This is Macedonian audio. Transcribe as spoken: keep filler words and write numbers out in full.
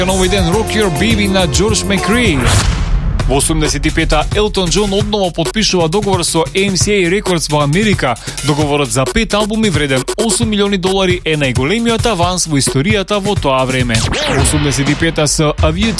на овој ден Rock Your Baby на Джордж Макри. Во осумдесет и пета Елтон Џон одново подпишува договор со Ем Си Ей Records во Америка. Договорот за пет албуми вреден осум милиони долари е најголемиот аванс во историјата во тоа време. Во осумдесет и пета со A View